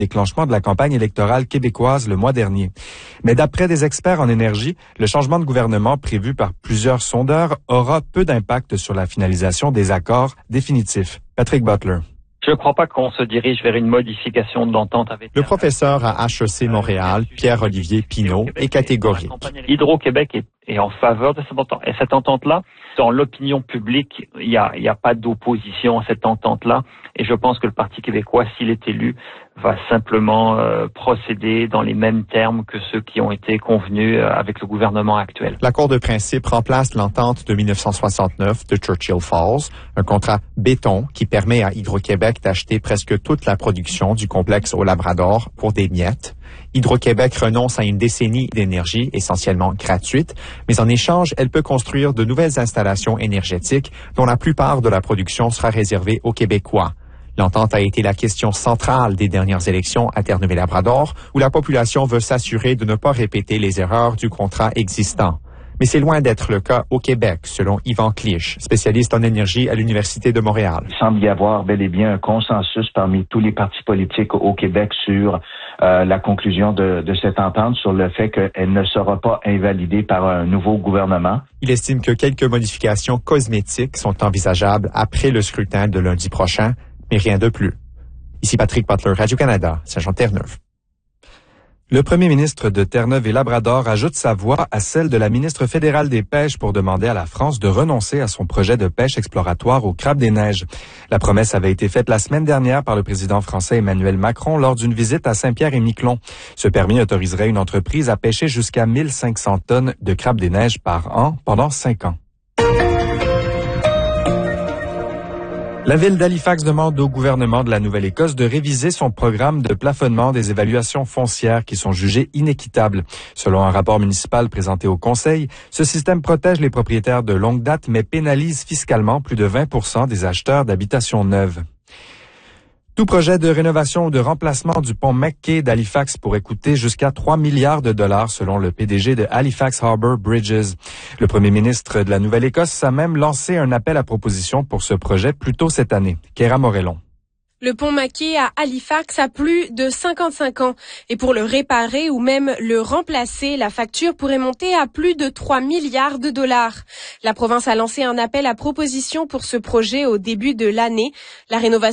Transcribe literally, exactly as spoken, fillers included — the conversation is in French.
déclenchement de la campagne électorale québécoise le mois dernier. Mais d'après des experts en énergie, le changement de gouvernement prévu par plusieurs sondeurs aura peu d'impact sur la finalisation des accords définitifs. Patrick Butler. Je ne crois pas qu'on se dirige vers une modification de l'entente avec... Le professeur à H E C Montréal, Pierre-Olivier Pinault, est catégorique. Hydro-Québec est, est en faveur de cette entente. Et cette entente-là, dans l'opinion publique, il n'y a, il y a pas d'opposition à cette entente-là. Et je pense que le Parti québécois, s'il est élu, va simplement euh, procéder dans les mêmes termes que ceux qui ont été convenus euh, avec le gouvernement actuel. L'accord de principe remplace l'entente de dix-neuf cent soixante-neuf de Churchill Falls, un contrat béton qui permet à Hydro-Québec d'acheter presque toute la production du complexe au Labrador pour des miettes. Hydro-Québec renonce à une décennie d'énergie essentiellement gratuite, mais en échange, elle peut construire de nouvelles installations énergétiques dont la plupart de la production sera réservée aux Québécois. L'entente a été la question centrale des dernières élections à Terre-Neuve-et-Labrador, où la population veut s'assurer de ne pas répéter les erreurs du contrat existant. Mais c'est loin d'être le cas au Québec, selon Yvan Clich, spécialiste en énergie à l'Université de Montréal. Il semble y avoir bel et bien un consensus parmi tous les partis politiques au Québec sur euh, la conclusion de, de cette entente, sur le fait qu'elle ne sera pas invalidée par un nouveau gouvernement. Il estime que quelques modifications cosmétiques sont envisageables après le scrutin de lundi prochain, mais rien de plus. Ici Patrick Butler, Radio-Canada, Saint-Jean-Terre-Neuve. Le premier ministre de Terre-Neuve-et-Labrador ajoute sa voix à celle de la ministre fédérale des Pêches pour demander à la France de renoncer à son projet de pêche exploratoire au crabe des neiges. La promesse avait été faite la semaine dernière par le président français Emmanuel Macron lors d'une visite à Saint-Pierre-et-Miquelon. Ce permis autoriserait une entreprise à pêcher jusqu'à mille cinq cents tonnes de crabe des neiges par an pendant cinq ans. La ville d'Halifax demande au gouvernement de la Nouvelle-Écosse de réviser son programme de plafonnement des évaluations foncières qui sont jugées inéquitables. Selon un rapport municipal présenté au Conseil, ce système protège les propriétaires de longue date mais pénalise fiscalement plus de vingt pour cent des acheteurs d'habitations neuves. Tout projet de rénovation ou de remplacement du pont McKay d'Halifax pourrait coûter jusqu'à trois milliards de dollars selon le P D G de Halifax Harbour Bridges. Le premier ministre de la Nouvelle-Écosse a même lancé un appel à proposition pour ce projet plus tôt cette année. Kéra Morellon. Le pont McKay à Halifax a plus de cinquante-cinq ans et pour le réparer ou même le remplacer, la facture pourrait monter à plus de trois milliards de dollars. La province a lancé un appel à proposition pour ce projet au début de l'année. La rénovation